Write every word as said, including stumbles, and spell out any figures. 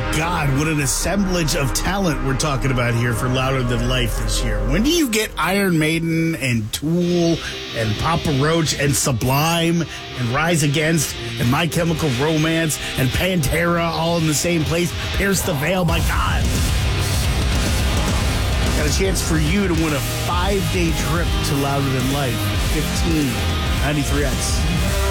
God, what an assemblage of talent we're talking about here for Louder Than Life this year. When do you get Iron Maiden and Tool and Papa Roach and Sublime and Rise Against and My Chemical Romance and Pantera all in the same place? Pierce the Veil, my God. Got a chance for you to win a five-day trip to Louder Than Life. fifteen ninety-three X.